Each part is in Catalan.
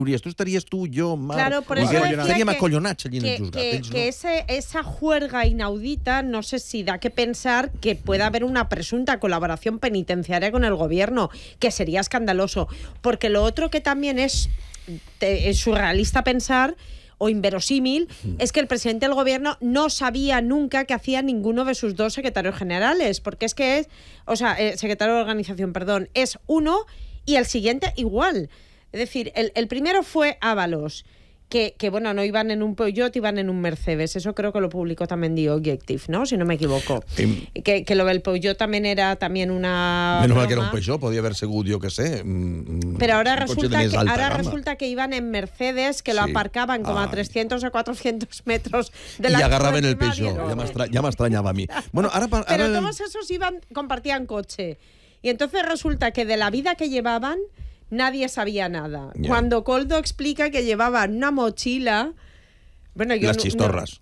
Tú estarías tú, yo, Marc, claro, por eso estaríem acollonats allí en el juzgat. Que esa juerga inaudita, no sé si da que pensar que pueda haber una presunta colaboración penitenciaria con el gobierno, que sería escandaloso. Porque lo otro que también es surrealista pensar o inverosímil, es que el presidente del gobierno no sabía nunca qué hacía ninguno de sus dos secretarios generales, porque secretario de organización, perdón, es uno y el siguiente igual. Es decir, el primero fue Ábalos, que bueno, no iban en un Peugeot, iban en un Mercedes. Eso creo que lo publicó también The Objective, ¿no? Si no me equivoco. Que lo del Peugeot también era una menos mal broma. que era un Peugeot, podía haber sigut, jo que sé. Pero ahora resulta que iban en Mercedes, que lo aparcaban como a 300 o 400 metros de la... Y agarraven el Peugeot. Ya m'estranyava a mi. Bueno, Pero todos esos compartían coche. Y entonces resulta que de la vida que llevaban nadie sabía nada. Yeah. Cuando Koldo explica que llevaban una mochila... Bueno, las chistorras.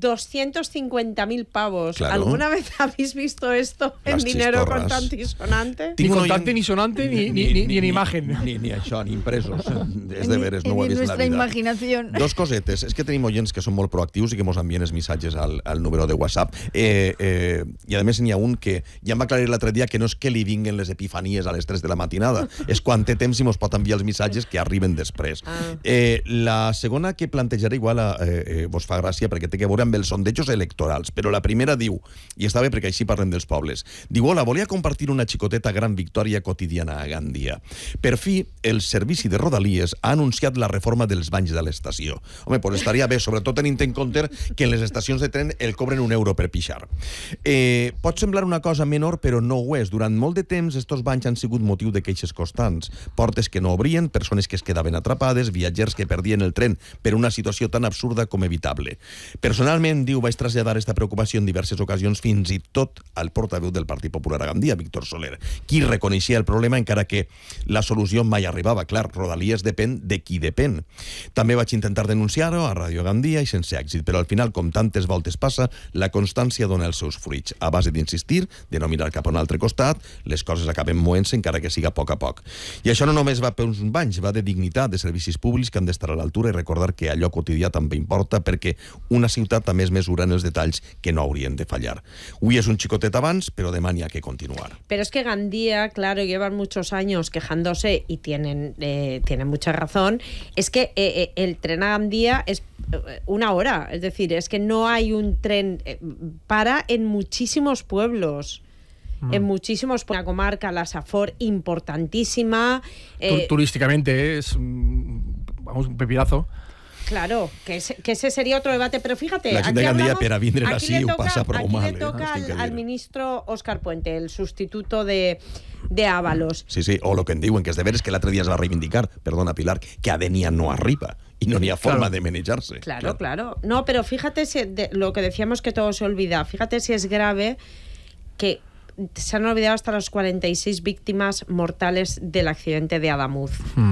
250.000 pavos. Claro. ¿Alguna vez habéis visto esto en dinero contante y sonante? Ni contante, ni sonante, ni en imagen. Ni això, ni impresos. És de veres, no ho he vist en la vida. Imaginación. Dos cosetes. És que tenim oients que són molt proactius i que mos envien els missatges al número de WhatsApp. I a més n'hi ha un que ja em va aclarir l'altre dia que no és que li vinguen les epifanies a les 3 de la matinada, és quan té temps i mos pot enviar els missatges que arriben després. La segona que plantejaré igual vos fa gràcia perquè té que amb els sondejos electorals, però la primera diu, i està bé perquè així parlem dels pobles, diu, hola, volia compartir una xicoteta gran victòria quotidiana a Gandia. Per fi, el servici de Rodalies ha anunciat la reforma dels banys de l'estació. Home, doncs estaria bé, sobretot tenint en compte que en les estacions de tren el cobren €1 per pixar. Pot semblar una cosa menor, però no ho és. Durant molt de temps, estos banys han sigut motiu de queixes constants. Portes que no obrien, persones que es quedaven atrapades, viatgers que perdien el tren per una situació tan absurda com evitable. Personalment, diu, vaig traslladar esta preocupació en diverses ocasions, fins i tot al portaveu del Partit Popular a Gandia, Víctor Soler, qui reconeixia el problema encara que la solució mai arribava. Clar, Rodalies depèn de qui depèn. També vaig intentar denunciar-ho a Ràdio Gandia i sense èxit, però al final, com tantes voltes passa, la constància dona els seus fruits. A base d'insistir, de no mirar cap a un altre costat, les coses acaben moent-se encara que siga a poc a poc. I això no només va per uns banys, va de dignitat, de servicis públics que han d'estar a l'altura i recordar que allò quotidià també importa perquè una ciutat també es mesura en els detalls que no haurien de fallar. Avui és un xicotet abans, però demà n'hi ha que continuar. Pero es que Gandía, claro, llevan muchos años quejándose y tienen mucha razón, es que el tren a Gandía es una hora, es decir, es que no hay un tren, para en muchísimos pueblos. En muchísimos, una comarca, la Safor, importantísima. Turísticamente es un pepinazo. Claro, que ese sería otro debate, pero fíjate, la gent de Gandia per a vindre així ho passa prou mal. Aquí le toca al ministro Óscar Puente, el sustituto de Ábalos. Sí, o lo que en diuen, que és de veres que l'altre dia es va reivindicar, perdona Pilar, que a Denia no arriba y no n'hi ha forma de manejarse. Claro. No, pero fíjate lo que decíamos que todo se olvida, fíjate si es grave que se han olvidado hasta las 46 víctimas mortales del accidente de Adamuz.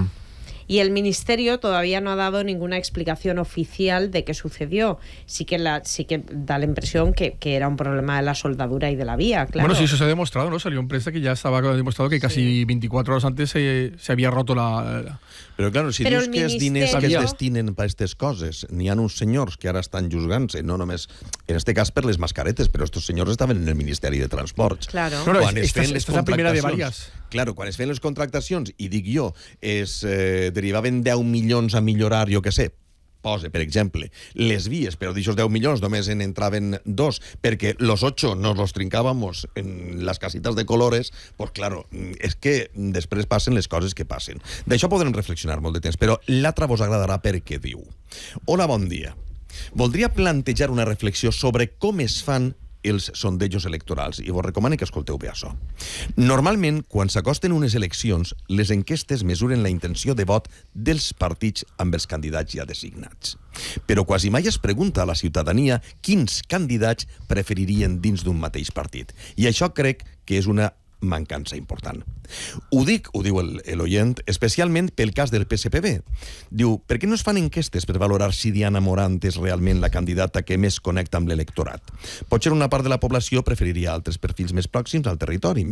Y el Ministerio todavía no ha dado ninguna explicación oficial de qué sucedió. Sí que da la impresión que era un problema de la soldadura y de la vía, claro. Bueno, sí, eso se ha demostrado, ¿no? Salió en prensa que ya estaba demostrado que casi 24 horas antes se había roto la... Però, claro, si dius que els diners que es destinen per aquestes coses, n'hi ha uns senyors que ara estan juzgant-se, no només, en este cas per les mascaretes, però estos senyors estaven en el Ministeri de Transports. Claro. Quan es feien les la primera de contractacions, varias. Claro, quan es feien les contractacions, i dic jo, es derivaven 10 milions a millorar, jo què sé, pose, per exemple, les vies, però d'aixòs 10 milions només en entraven 2, perquè los 8 nos los trincábamos en las casitas de colores, pues claro, és que després passen les coses que passen. D'això podrem reflexionar molt de temps, però l'altra vos agradarà perquè diu: hola, bon dia. Voldria plantejar una reflexió sobre com es fan els sondejos electorals, i vos recomano que escolteu bé això. Normalment, quan s'acosten unes eleccions, les enquestes mesuren la intenció de vot dels partits amb els candidats ja designats. Però quasi mai es pregunta a la ciutadania quins candidats preferirien dins d'un mateix partit. I això crec que és una mancança important. Ho diu l'oient, especialment pel cas del PSPB. Diu, per què no es fan enquestes per valorar si Diana Morant és realment la candidata que més connecta amb l'electorat? Potser una part de la població preferiria altres perfils més pròxims al territori,